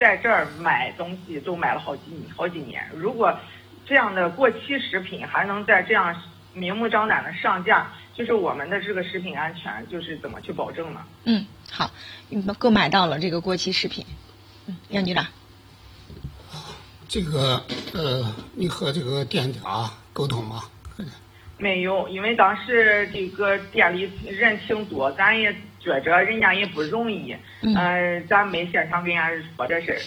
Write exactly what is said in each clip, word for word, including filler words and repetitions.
在这儿买东西都买了好几好几年，如果这样的过期食品还能在这样明目张胆的上架，就是我们的这个食品安全就是怎么去保证呢？ 嗯，好，你们购买到了这个过期食品，嗯，杨局长。 这个呃，你和这个店家沟通吗？ 没有，因为当时这个店里人挺多，咱也觉着人家也不容易，嗯、呃，咱没现场跟人家说这事儿。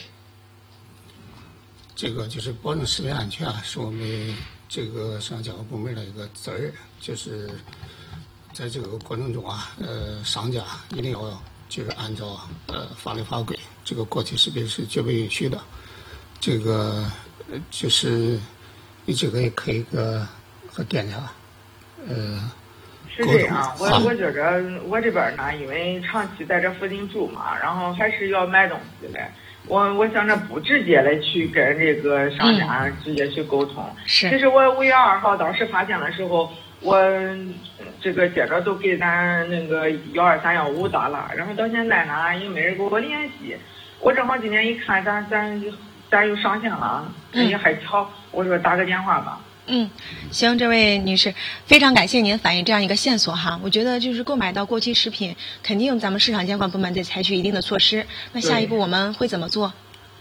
这个就是保证食品安全，是我们这个市场监管部门的一个责任，就是在这个过程中啊，呃，商家一定要就是按照呃法律法规，这个过期食品是绝不允许的。这个就是你这个也可以个和店家。呃， 是这样，我我觉着我这边呢，因为长期在这附近住嘛，然后还是要买东西的。我我想着不直接的去跟这个商家直接去沟通。 是、嗯。 其实我五月二号当时发现的时候，我这个接着都给咱那个幺二三幺五打了，然后到现在呢也没人跟我联系。我正好今天一看，咱咱咱又上线了，也还巧，我说打个电话吧。 嗯，行，这位女士，非常感谢您反映这样一个线索哈。我觉得就是购买到过期食品，肯定咱们市场监管部门得采取一定的措施。那下一步我们会怎么做？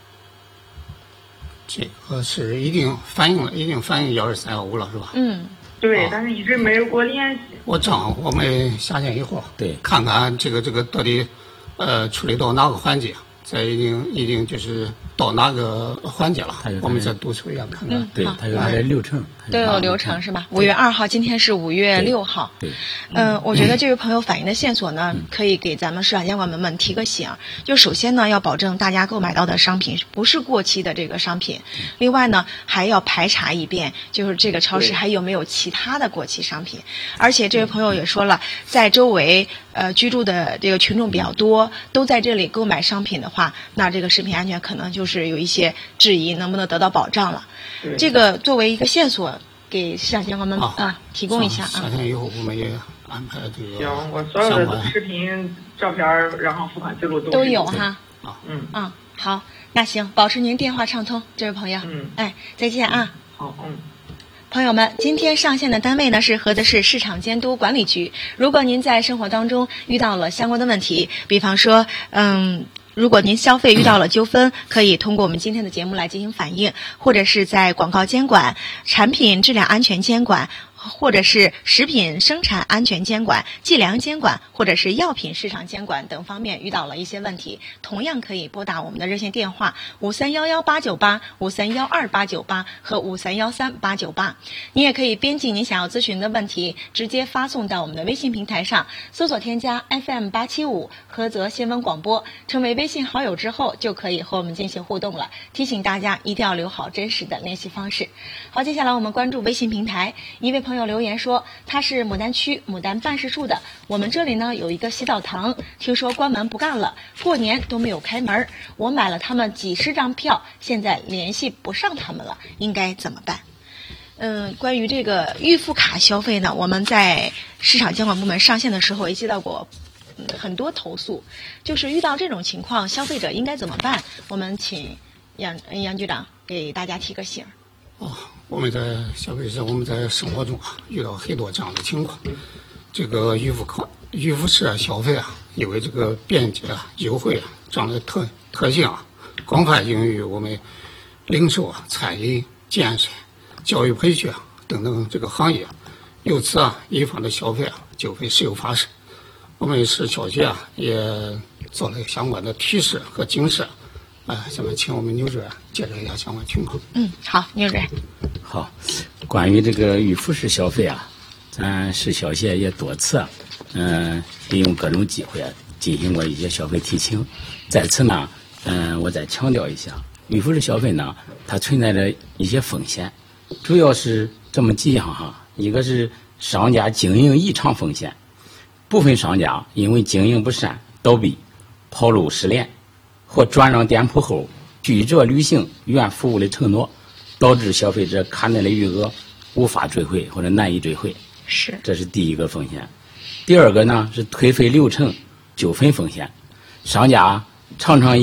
这个是已经反映了，已经反映幺二三幺五了，是吧？ 嗯， 对，但是一直没有给我联系。 我正好我们下线以后， 对， 看看这个这个到底呃处理到哪个环节，在已经已经就是到哪个环节了，我们再督促一下看看。 嗯、 对，它有它的流程， 都有流程是吧？五月二号，今天是五月六号。 对， 嗯、呃，我觉得这位朋友反映的线索呢，嗯、可以给咱们市场监管部门提个醒。就首先呢，要保证大家购买到的商品不是过期的这个商品。另外呢，还要排查一遍，就是这个超市还有没有其他的过期商品。而且这位朋友也说了，在周围呃居住的这个群众比较多，都在这里购买商品的话，那这个食品安全可能就是有一些质疑，能不能得到保障了？这个作为一个线索，给市场监管部门啊提供一下啊。 下线以后我们也安排这个。 行，我所有的视频、照片，然后付款记录都都有哈。 啊， 嗯啊，好，那行，保持您电话畅通，这位朋友。 嗯， 哎，再见啊。 好，嗯。 朋友们，今天上线的单位呢是菏泽市市场监督管理局。如果您在生活当中遇到了相关的问题，比方说，嗯。如果您消费遇到了纠纷，可以通过我们今天的节目来进行反映，或者是在广告监管、产品质量安全监管，或者是食品生产安全监管、计量监管，或者是药品市场监管等方面遇到了一些问题，同样可以拨打我们的热线电话五三幺幺八九八、五三幺二八九八和五三幺三八九八。你也可以编辑您想要咨询的问题，直接发送到我们的微信平台上，搜索添加 F M 八七五菏泽新闻广播，成为微信好友之后，就可以和我们进行互动了。提醒大家一定要留好真实的联系方式。好，接下来我们关注微信平台，一位朋友留言说，他是牡丹区牡丹办事处的，我们这里呢有一个洗澡堂，听说关门不干了，过年都没有开门，我买了他们几十张票，现在联系不上他们了，应该怎么办？嗯，关于这个预付卡消费呢，我们在市场监管部门上线的时候也接到过嗯很多投诉，就是遇到这种情况，消费者应该怎么办？我们请杨杨局长给大家提个醒。 哦，我们在消费者，我们在生活中啊遇到很多这样的情况。这个预付卡、预付式消费啊，因为这个便捷啊、优惠啊这样的特特性啊，广泛应用于我们零售啊、餐饮、健身、教育培训啊等等这个行业。由此啊，一方的消费啊就会时有发生。我们市小区啊也做了相关的提示和警示。啊，下面请我们牛主任介绍一下相关情况。 嗯，好，牛主任。 好，关于这个预付式消费啊，咱市小协也多次啊，嗯、呃，利用各种机会啊，进行过一些消费提醒。在此呢，嗯、呃，我再强调一下，预付式消费呢，它存在着一些风险，主要是这么几项哈，一个是商家经营异常风险，部分商家因为经营不善倒闭、跑路失联。或转让店铺后拒绝履行原服务的承诺，导致消费者卡内的余额无法追回或者难以追回， 是，这是第一个风险。第二个呢是退费流程纠纷风险，商家常常以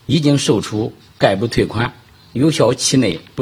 已经售出概不退款，有效期内不